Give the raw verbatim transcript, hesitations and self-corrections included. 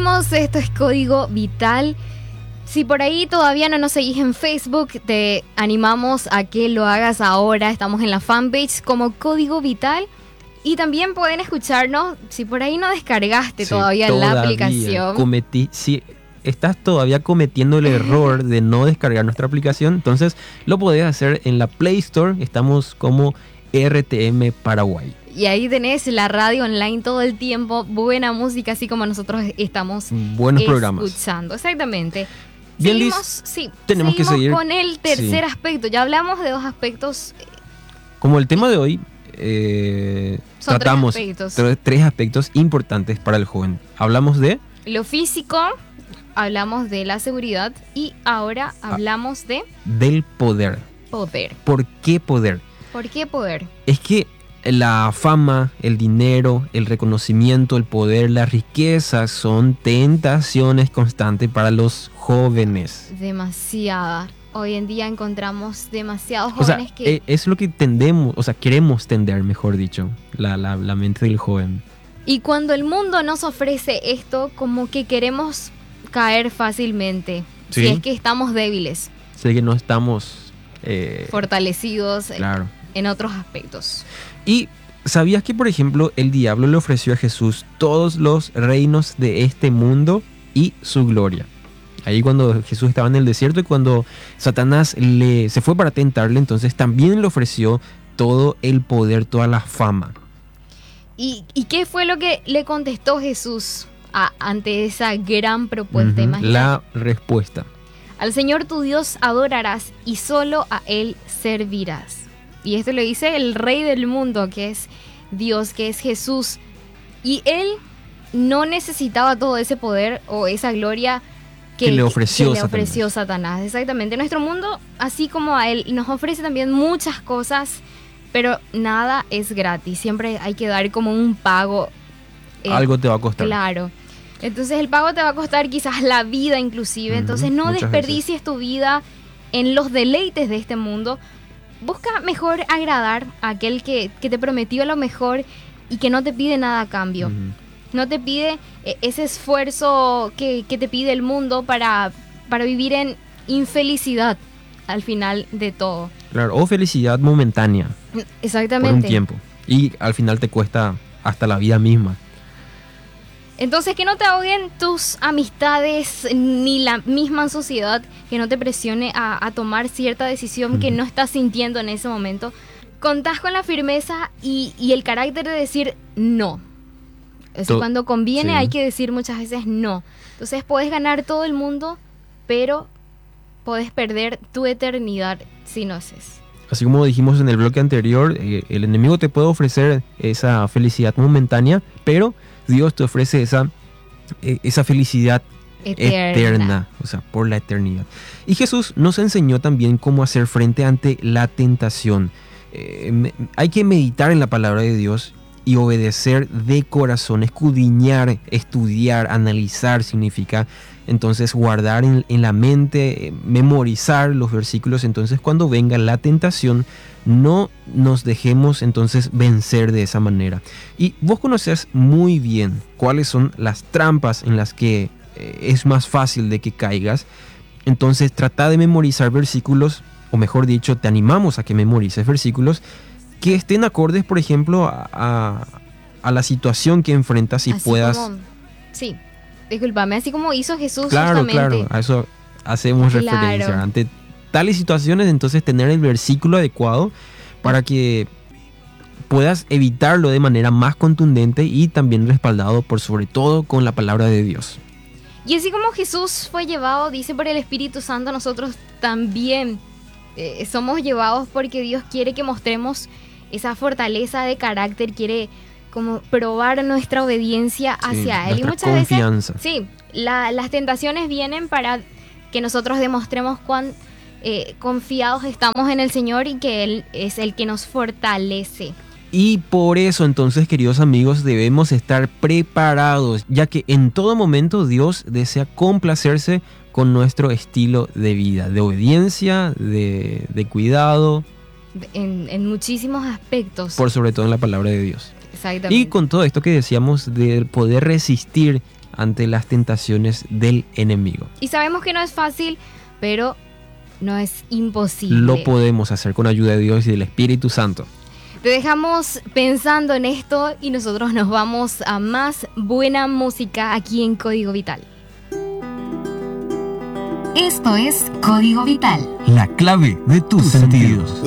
Seguimos, esto es Código Vital. Si por ahí todavía no nos seguís en Facebook, te animamos a que lo hagas ahora. Estamos en la fanpage como Código Vital. Y también pueden escucharnos, si por ahí no descargaste Sí, todavía, todavía la aplicación. Cometí, si estás todavía cometiendo el error de no descargar nuestra aplicación, entonces lo podés hacer en la Play Store. Estamos como R T M Paraguay. Y ahí tenés la radio online todo el tiempo, buena música, así como nosotros estamos Buenos escuchando. programas. Exactamente. Bien, Seguimos, Liz, sí, tenemos que seguimos seguir. con el tercer Sí. aspecto. Ya hablamos de dos aspectos. Como el tema de hoy, eh, Son tratamos tres aspectos. tre- tres aspectos importantes para el joven. Hablamos de Lo físico, hablamos de la seguridad y ahora hablamos de del poder. poder. ¿Por qué poder? ¿Por qué poder? Es que la fama, el dinero, el reconocimiento, el poder, la riqueza son tentaciones constantes para los jóvenes. Demasiada. Hoy en día encontramos demasiados O sea, jóvenes que... eh, es lo que tendemos, o sea, queremos tender, mejor dicho, la, la, la mente del joven. Y cuando el mundo nos ofrece esto, como que queremos caer fácilmente. Sí. Si es que estamos débiles, Sé que no estamos... eh, fortalecidos eh, claro. en otros aspectos. Y ¿sabías que, por ejemplo, el diablo le ofreció a Jesús todos los reinos de este mundo y su gloria? Ahí cuando Jesús estaba en el desierto y cuando Satanás le, se fue para tentarle, entonces también le ofreció todo el poder, toda la fama. ¿Y, y qué fue lo que le contestó Jesús a- ante esa gran propuesta? Ujú, Imagínate. la respuesta. Al Señor tu Dios adorarás y solo a Él servirás. Y esto lo dice el Rey del mundo, que es Dios, que es Jesús. Y Él no necesitaba todo ese poder o esa gloria que, Que le ofreció que le Satanás. ofreció Satanás. Exactamente. Nuestro mundo, así como a Él, nos ofrece también muchas cosas, pero nada es gratis. Siempre hay que dar como un pago. eh, Algo te va a costar. Claro. Entonces el pago te va a costar quizás la vida inclusive. Ujú, Entonces no muchas desperdicies tu vida en los deleites de este mundo. Busca mejor agradar a aquel que, que te prometió lo mejor y que no te pide nada a cambio. Ujú. No te pide eh, ese esfuerzo que, que te pide el mundo para, para vivir en infelicidad al final de todo. Claro, o felicidad momentánea por Exactamente. un tiempo. Y al final te cuesta hasta la vida misma. Entonces, que no te ahoguen tus amistades ni la misma sociedad, que no te presione a, a tomar cierta decisión que Ujú. no estás sintiendo en ese momento. Contás con la firmeza y, y el carácter de decir no. Es To- cuando conviene sí. hay que decir muchas veces no. Entonces, puedes ganar todo el mundo, pero puedes perder tu eternidad si no haces. Así como dijimos en el bloque anterior, eh, el enemigo te puede ofrecer esa felicidad momentánea, pero Dios te ofrece esa, eh, esa felicidad Eterna. eterna, o sea, por la eternidad. Y Jesús nos enseñó también cómo hacer frente ante la tentación. Eh, me- hay que meditar en la palabra de Dios y obedecer de corazón, escudriñar, estudiar, analizar significa entonces guardar en, en la mente, eh, memorizar los versículos. Entonces cuando venga la tentación, no nos dejemos entonces vencer de esa manera. Y vos conoces muy bien cuáles son las trampas en las que eh, es más fácil de que caigas. Entonces trata de memorizar versículos, o mejor dicho, te animamos a que memorices versículos que estén acordes, por ejemplo, a, a, a la situación que enfrentas y Así puedas... como- sí, discúlpame, así como hizo Jesús Claro, justamente. claro, a eso hacemos Claro. referencia. Ante tales situaciones, entonces tener el versículo adecuado para que puedas evitarlo de manera más contundente y también respaldado por sobre todo con la palabra de Dios. Y así como Jesús fue llevado, dice, por el Espíritu Santo, nosotros también eh, somos llevados porque Dios quiere que mostremos esa fortaleza de carácter, quiere como probar nuestra obediencia hacia Sí, Él. Y nuestra muchas confianza. veces, sí, la- las tentaciones vienen para que nosotros demostremos cuán eh, confiados estamos en el Señor y que Él es el que nos fortalece. Y por eso entonces, queridos amigos, debemos estar preparados, ya que en todo momento Dios desea complacerse con nuestro estilo de vida, de obediencia, de, de cuidado, En, en muchísimos aspectos. por sobre todo en la palabra de Dios. Exactamente. Y con todo esto que decíamos de poder resistir ante las tentaciones del enemigo. Y sabemos que no es fácil, pero no es imposible. Lo podemos hacer con ayuda de Dios y del Espíritu Santo. Te dejamos pensando en esto y nosotros nos vamos a más buena música aquí en Código Vital. Esto es Código Vital. La clave de tus sentidos.